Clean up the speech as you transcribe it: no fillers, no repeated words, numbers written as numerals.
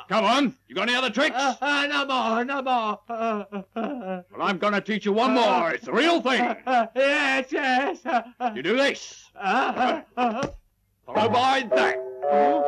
Come on. You got any other tricks? No more, no more. Well, I'm going to teach you one more. It's the real thing. Yes. You do this. Followed by that.